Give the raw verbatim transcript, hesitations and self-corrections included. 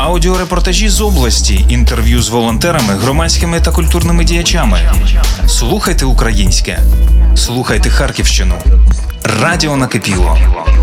Аудіорепортажі з області, інтерв'ю з волонтерами, громадськими та культурними діячами. Слухайте українське. Слухайте Харківщину. Радіо накипіло.